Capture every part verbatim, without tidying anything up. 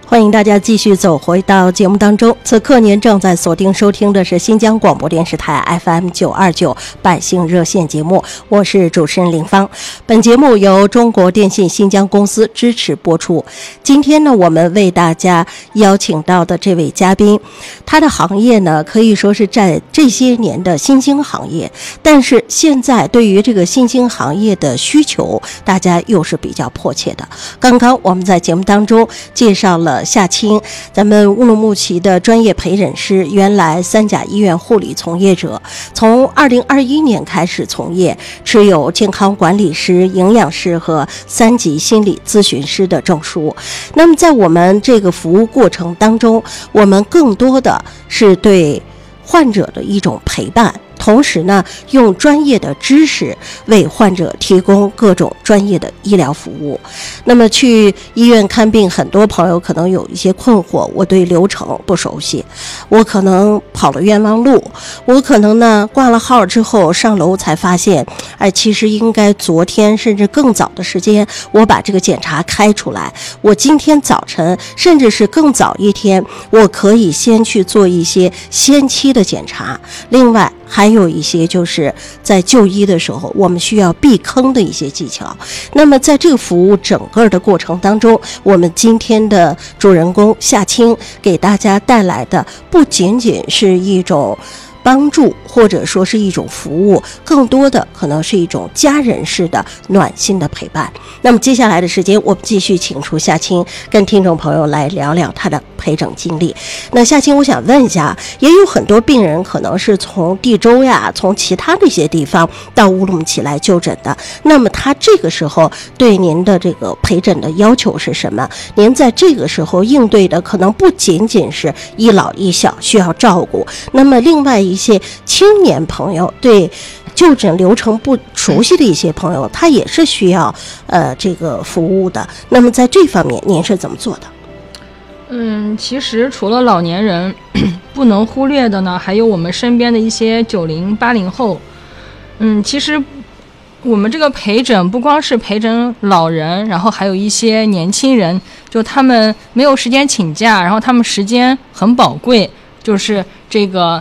欢迎大家继续走回到节目当中，此刻您正在锁定收听的是新疆广播电视台 F M 九二九百姓热线节目，我是主持人林芳。本节目由中国电信新疆公司支持播出。今天呢，我们为大家邀请到的这位嘉宾，他的行业呢可以说是在这些年的新兴行业，但是现在对于这个新兴行业的需求，大家又是比较迫切的。刚刚我们在节目当中介绍了夏青，咱们乌鲁木齐的专业陪诊师，原来三甲医院护理从业者，从二零二一年开始从业，持有健康管理师、营养师和三级心理咨询师的证书。那么在我们这个服务过程当中，我们更多的是对患者的一种陪伴，同时呢，用专业的知识为患者提供各种专业的医疗服务。那么去医院看病，很多朋友可能有一些困惑，我对流程不熟悉，我可能跑了冤枉路，我可能呢挂了号之后上楼才发现，哎，其实应该昨天甚至更早的时间我把这个检查开出来，我今天早晨甚至是更早一天，我可以先去做一些先期的检查。另外还有一些就是在就医的时候我们需要避坑的一些技巧。那么在这个服务整个的过程当中，我们今天的主人公夏青给大家带来的不仅仅是一种帮助或者说是一种服务，更多的可能是一种家人式的暖心的陪伴。那么接下来的时间，我们继续请出夏青，跟听众朋友来聊聊他的陪诊经历。那夏青，我想问一下，也有很多病人可能是从地州呀，从其他的一些地方到乌鲁木齐来就诊的，那么他这个时候对您的这个陪诊的要求是什么？您在这个时候应对的可能不仅仅是一老一小需要照顾，那么另外一些青年朋友，对就诊流程不熟悉的一些朋友，他也是需要呃这个服务的。那么在这方面您是怎么做的？ 嗯，其实除了老年人，不能忽略的呢，还有我们身边的一些九零、八零后。嗯，其实我们这个陪诊不光是陪诊老人，然后还有一些年轻人，就他们没有时间请假，然后他们时间很宝贵，就是这个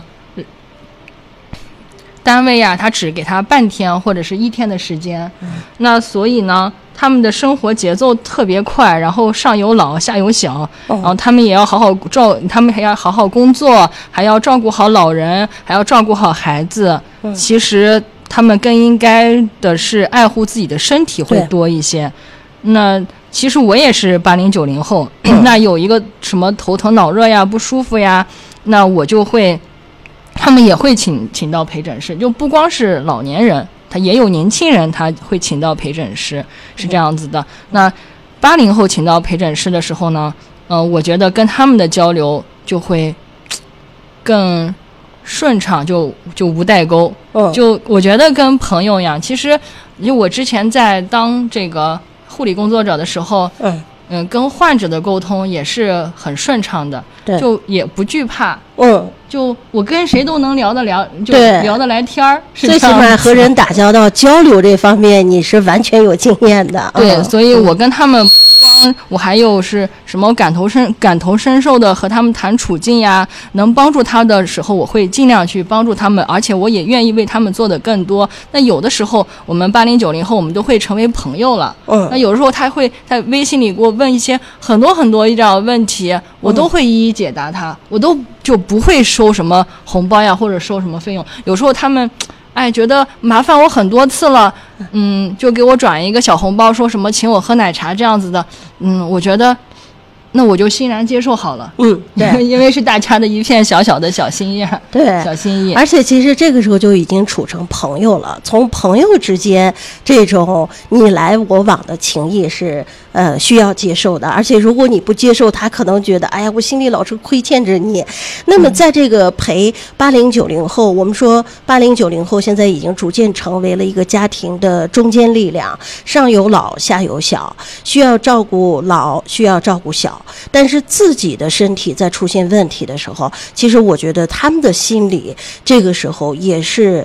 单位呀、啊，他只给他半天或者是一天的时间，嗯、那所以呢，他们的生活节奏特别快，然后上有老下有小，哦、然后他们也要好好照，他们还要好好工作，还要照顾好老人，还要照顾好孩子。嗯、其实他们更应该的是爱护自己的身体会多一些。那其实我也是八零九零后，嗯、那有一个什么头疼脑热呀、不舒服呀，那我就会。他们也会请请到陪诊室，就不光是老年人，他也有年轻人，他会请到陪诊室，是这样子的。那八零后请到陪诊室的时候呢，呃，我觉得跟他们的交流就会更顺畅，就就无代沟。就我觉得跟朋友一样，其实就我之前在当这个护理工作者的时候，嗯嗯，跟患者的沟通也是很顺畅的，就也不惧怕。嗯。就我跟谁都能聊得聊，就聊得来天儿。 最起码和人打交道、交流这方面，你是完全有经验的。 对，嗯、所以我跟他们不光，我还有是什么感同身感同身受的和他们谈处境呀，能帮助他的时候，我会尽量去帮助他们，而且我也愿意为他们做的更多。那有的时候，我们八零九零后，我们都会成为朋友了。嗯。那有的时候他会在微信里给我问一些很多很多这样的问题，我都会一一解答他，我都就不会收什么红包呀，或者收什么费用。有时候他们，哎，觉得麻烦我很多次了，嗯，就给我转一个小红包，说什么请我喝奶茶这样子的，嗯，我觉得，那我就欣然接受好了。嗯，对，因为是大家的一片小小的小心意， 对， 小心意。 而且其实这个时候就已经处成朋友了，从朋友之间这种你来我往的情谊是呃需要接受的。而且如果你不接受，他可能觉得哎呀，我心里老是亏欠着你。那么在这个陪八零九零后，我们说八零九零后现在已经逐渐成为了一个家庭的中坚力量，上有老下有小，需要照顾老，需要照顾小。但是自己的身体在出现问题的时候，其实我觉得他们的心理这个时候也是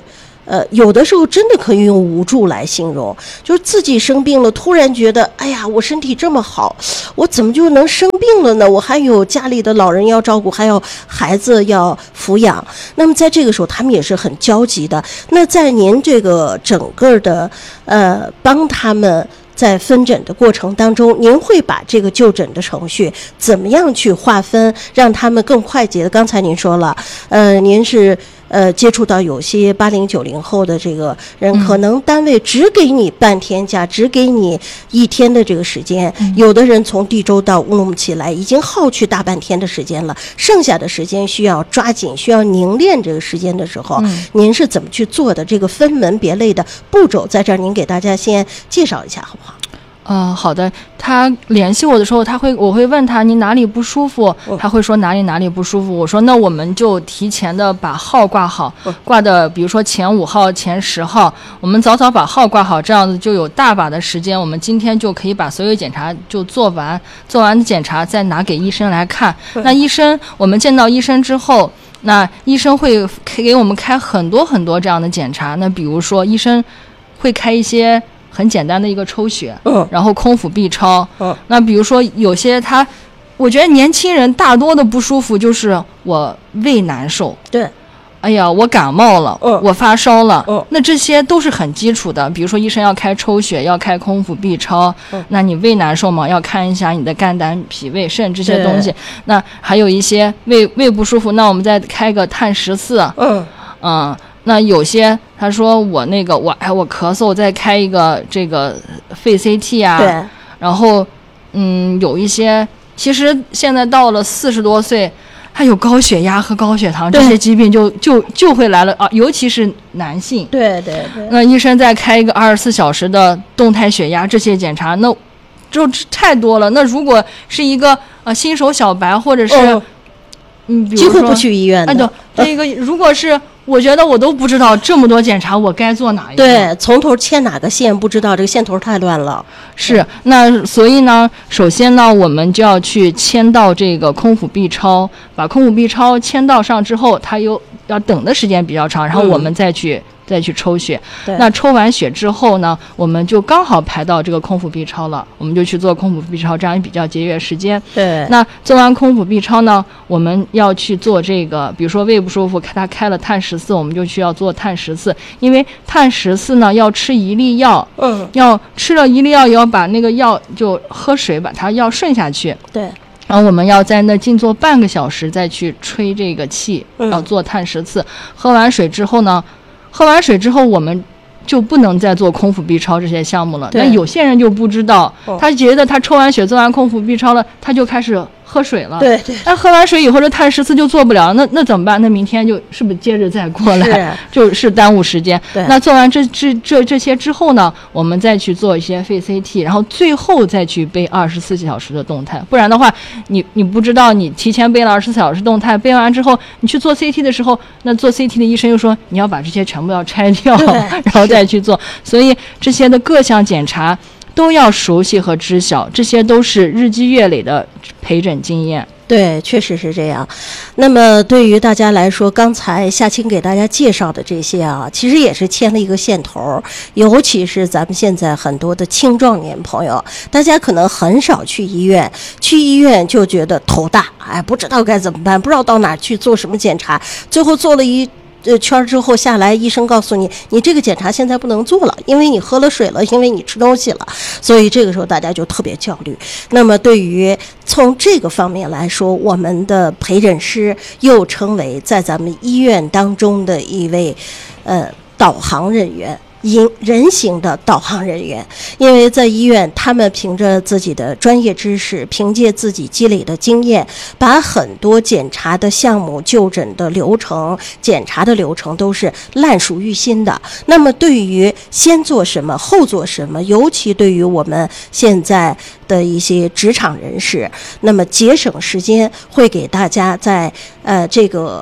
呃，有的时候真的可以用无助来形容，就是自己生病了，突然觉得，哎呀，我身体这么好，我怎么就能生病了呢？我还有家里的老人要照顾，还有孩子要抚养。那么在这个时候，他们也是很焦急的。那在您这个整个的呃帮他们在分诊的过程当中，您会把这个就诊的程序怎么样去划分，让他们更快捷的？刚才您说了，呃，您是呃接触到有些八零九零后的这个人，可能单位只给你半天假，只给你一天的这个时间， 嗯、 有的人从地州到乌鲁木齐来，已经耗去大半天的时间了，剩下的时间需要抓紧，需要凝练这个时间的时候，嗯、您是怎么去做的？这个分门别类的步骤，在这儿您给大家先介绍一下，好不好？ 呃，好的。他联系我的时候，他会，我会问他你哪里不舒服，他会说哪里哪里不舒服。我说那我们就提前的把号挂好，挂的比如说前五号、前十号，我们早早把号挂好，这样子就有大把的时间，我们今天就可以把所有检查就做完，做完的检查再拿给医生来看。那医生，我们见到医生之后，那医生会给我们开很多很多这样的检查。那比如说医生会开一些很简单的一个抽血，嗯，然后空腹 B 超，嗯，那比如说有些他，我觉得年轻人大多的不舒服就是我胃难受， 对， 哎呀，我感冒了， 嗯， 我发烧了， 嗯， 那这些都是很基础的。比如说医生要开抽血，要开空腹 B 超，嗯，那你胃难受嘛，要看一下你的肝胆脾胃肾这些东西。那还有一些胃胃不舒服，那我们再开个碳十四，嗯嗯。那有些他说我那个我哎我咳嗽，再开一个这个肺 C T 啊， 对， 然后嗯有一些其实现在到了四十多岁，还有高血压和高血糖这些疾病就就就会来了啊，尤其是男性。 对对对。 那医生再开一个二十四小时的动态血压这些检查，那就太多了。那如果是一个呃新手小白或者是、哦、嗯比如说几乎不去医院的， 哎对，这个如果是。我觉得我都不知道这么多检查我该做哪一个， 对，从头牵哪个线不知道，这个线头太乱了。 是，那所以呢，首先呢，我们就要去签到这个空腹 B 超，把空腹 B 超签到上之后，它有要等的时间比较长，然后我们再去、嗯、再去抽血。那抽完血之后呢，我们就刚好排到这个空腹 B 超了，我们就去做空腹 B 超，这样也比较节约时间。 对。 那做完空腹 B 超呢，我们要去做这个，比如说胃不舒服，他开了碳十四，我们就需要做碳十四，因为碳十四呢要吃一粒药，嗯，要吃了一粒药，也要把那个药就喝水把它药顺下去。 对。 然后我们要在那静坐半个小时，再去吹这个气，要做碳十四。喝完水之后呢，喝完水之后我们就不能再做空腹 B 超这些项目了。那有些人就不知道，他觉得他抽完血做完空腹 B 超了，他就开始喝水了。 对对。 那喝完水以后这碳十四就做不了，那那怎么办？那明天就是不是接着再过来，就是耽误时间。 对。 那做完这这这这些之后呢，我们再去做一些肺 C T， 然后最后再去背二十四小时的动态。不然的话，你你不知道，你提前背了二十四小时动态，背完之后你去做 C T 的时候，那做 C T 的医生又说你要把这些全部要拆掉，然后再去做。所以这些的各项检查都要熟悉和知晓，这些都是日积月累的陪诊经验。 对，确实是这样。那么对于大家来说，刚才夏青给大家介绍的这些啊，其实也是牵了一个线头，尤其是咱们现在很多的青壮年朋友，大家可能很少去医院，去医院就觉得头大，哎，不知道该怎么办，不知道到哪去做什么检查，最后做了一呃圈之后下来，医生告诉你，你这个检查现在不能做了，因为你喝了水了，因为你吃东西了，所以这个时候大家就特别焦虑。那么对于从这个方面来说，我们的陪诊师又称为在咱们医院当中的一位呃导航人员。因人形的导航人员，因为在医院，他们凭着自己的专业知识，凭借自己积累的经验，把很多检查的项目、就诊的流程、检查的流程都是烂熟于心的。那么，对于先做什么、后做什么，尤其对于我们现在的一些职场人士，那么节省时间，会给大家在呃这个。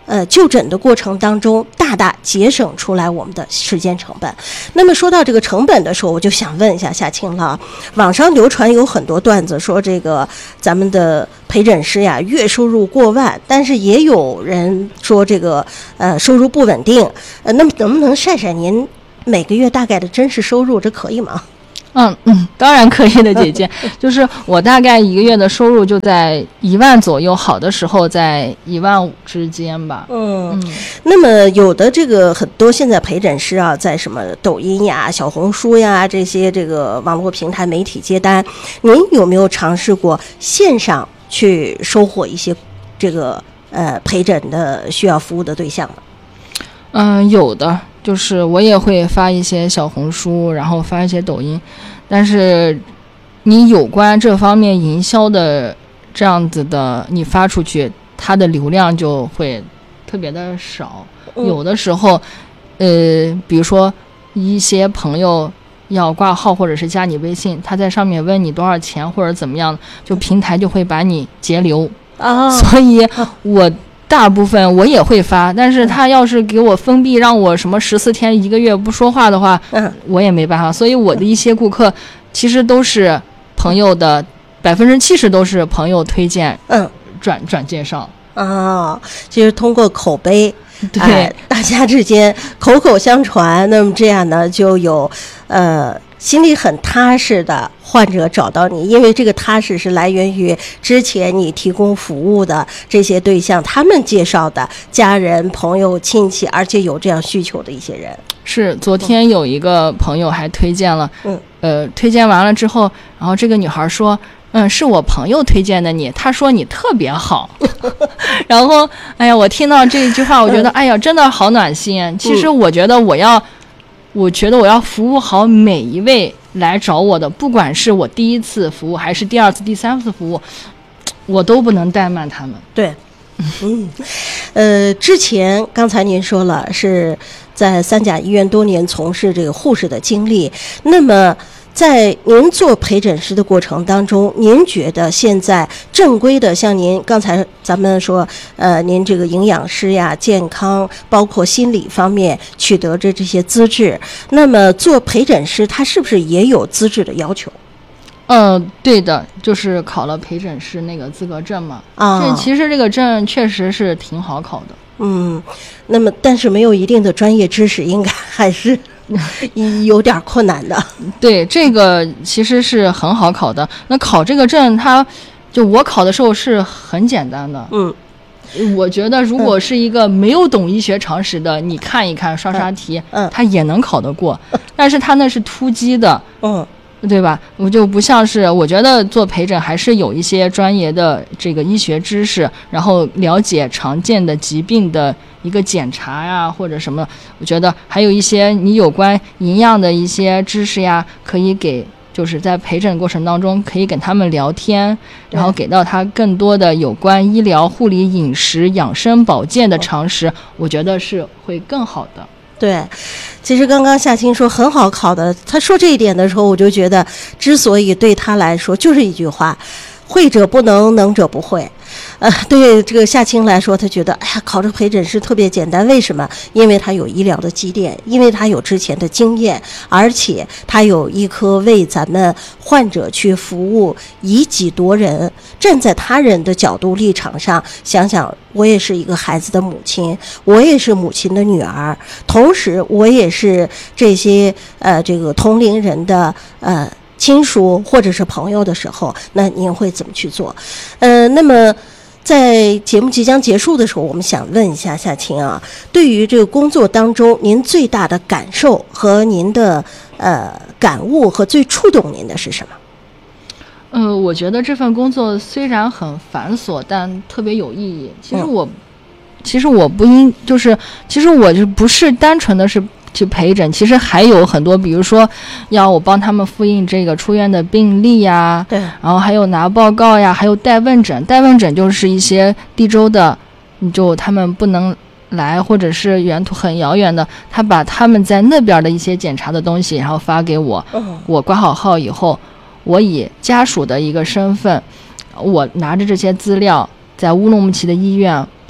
呃，就诊的过程当中，大大节省出来我们的时间成本。那么说到这个成本的时候，我就想问一下夏青了。网上流传有很多段子，说这个咱们的陪诊师呀，月收入过万，但是也有人说这个呃收入不稳定。呃，那么能不能晒晒您每个月大概的真实收入？这可以吗？ 嗯嗯，当然可以的，姐姐。就是我大概一个月的收入就在一万左右，好的时候在一万五之间吧。 嗯嗯。那么有的这个很多现在陪诊师啊，在什么抖音呀、小红书呀这些这个网络平台媒体接单，您有没有尝试过线上去收获一些这个呃陪诊的需要服务的对象呢？ 嗯，有的。就是我也会发一些小红书，然后发一些抖音，但是你有关这方面营销的这样子的，你发出去，它的流量就会特别的少。嗯、有的时候，呃，比如说一些朋友要挂号或者是加你微信，他在上面问你多少钱或者怎么样，就平台就会把你截留。啊、哦，所以我。大部分我也会发，但是他要是给我封闭，让我什么十四天一个月不说话的话，嗯，我也没办法。所以我的一些顾客其实都是朋友的，百分之七十都是朋友推荐，嗯，转转介绍。 啊，就是通过口碑， 对、 呃，大家之间口口相传，那么这样呢，就有呃。心里很踏实的患者找到你，因为这个踏实是来源于之前你提供服务的这些对象，他们介绍的家人、朋友、亲戚，而且有这样需求的一些人。 是，昨天有一个朋友还推荐了，嗯，呃，推荐完了之后，然后这个女孩说，嗯，是我朋友推荐的你，他说你特别好。然后，哎呀，我听到这一句话，我觉得，哎呀，真的好暖心。其实我觉得我要。我觉得我要服务好每一位来找我的，不管是我第一次服务还是第二次、第三次服务，我都不能怠慢他们。 对，嗯，呃，之前刚才您说了是在三甲医院多年从事这个护士的经历，那么在您做陪诊师的过程当中，您觉得现在正规的，像您刚才咱们说，呃，您这个营养师呀、健康，包括心理方面取得的这些资质，那么做陪诊师，他是不是也有资质的要求？ 嗯、呃，对的，就是考了陪诊师那个资格证嘛。啊，这其实这个证确实是挺好考的。 嗯，那么但是没有一定的专业知识，应该还是有点困难的。 对，这个其实是很好考的。那考这个证，它就我考的时候是很简单的。嗯，我觉得如果是一个没有懂医学常识的，嗯、你看一看刷刷题，嗯，他也能考得过。嗯、但是他那是突击的，嗯。对吧？我就不像是，我觉得做陪诊还是有一些专业的这个医学知识，然后了解常见的疾病的一个检查呀，或者什么。我觉得还有一些你有关营养的一些知识呀，可以给就是在陪诊过程当中可以跟他们聊天，然后给到他更多的有关医疗、护理、饮食、养生保健的常识，我觉得是会更好的。 对，其实刚刚夏青说很好考的，他说这一点的时候，我就觉得之所以对他来说就是一句话，会者不能，能者不会。呃，对这个夏青来说，他觉得哎呀，考这陪诊师特别简单。为什么？因为他有医疗的积淀，因为他有之前的经验，而且他有一颗为咱们患者去服务、以己度人，站在他人的角度立场上想想，我也是一个孩子的母亲，我也是母亲的女儿，同时我也是这些呃这个同龄人的呃。亲属或者是朋友的时候，那您会怎么去做？呃，那么在节目即将结束的时候，我们想问一下夏青啊，对于这个工作当中，您最大的感受和您的呃感悟和最触动您的是什么？ 呃，我觉得这份工作虽然很繁琐，但特别有意义。其实我，嗯、其实我不应就是，其实我就不是单纯的是。去陪诊，其实还有很多，比如说要我帮他们复印这个出院的病历呀，对，然后还有拿报告呀，还有带问诊。带问诊就是一些地州的，就他们不能来，或者是远途很遥远的，他把他们在那边的一些检查的东西，然后发给我，嗯、我挂好号以后，我以家属的一个身份，我拿着这些资料，在乌鲁木齐的医院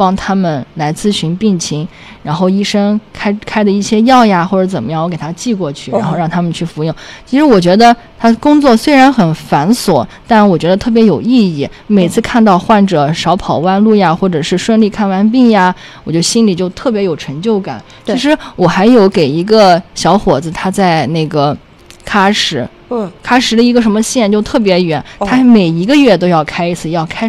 帮他们来咨询病情，然后医生开开的一些药呀或者怎么样，我给他寄过去，然后让他们去服用。其实我觉得他工作虽然很繁琐，但我觉得特别有意义。每次看到患者少跑弯路呀，或者是顺利看完病呀，我就心里就特别有成就感。其实我还有给一个小伙子，他在那个喀什，嗯，喀什的一个什么县就特别远，他每一个月都要开一次药，开